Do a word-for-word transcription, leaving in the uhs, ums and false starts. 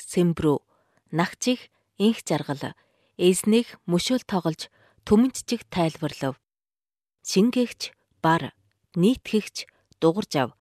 сэмбрүү, нагчийг инх жаргал, эзнийх мөшөөл тоглож түмэнцчих тайлбарлав. Шингээгч бар, нийтгэгч дугарж ав,